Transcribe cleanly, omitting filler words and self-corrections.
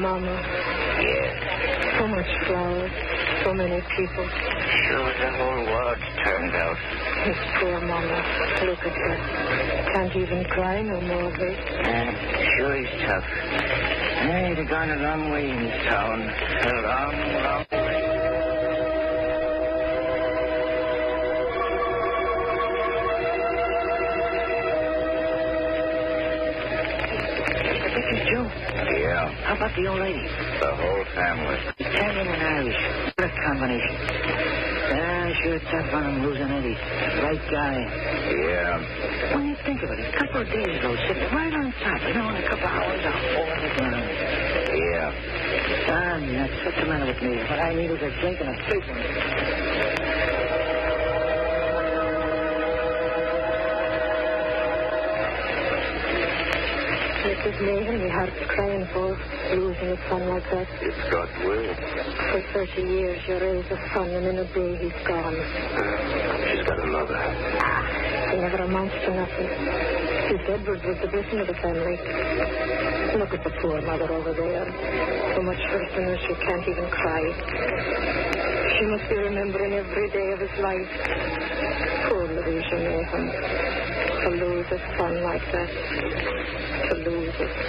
Mama. Yes. So much flowers. So many people. Sure, the whole world's turned out. His poor Mama. Look at her. Can't even cry no more, babe. Sure he's tough. Hey, they're gone a long way in this town. A long, long way. Joe? Yeah. How about the old lady? The whole family. Italian and Irish. What a combination. Sure it's tough on him losing Eddie. Right guy. Yeah. When you think of it, a couple of days ago, sitting right on top, in a couple of hours, I'm over the ground. Yeah. That's what's the matter with me. What I need is a drink and a treatment. Mrs. Mahan, my heart's crying for losing a son like that. It's God's will. For 30 years, you raised a son, and in a day he's gone. She's got a mother. He never amounts to nothing. His Edward was the blessing of the family. Look at the poor mother over there. So much hurt in her she can't even cry. She must be remembering every day of his life. Poor Louisa Mahan. To lose a son like that. To lose a son.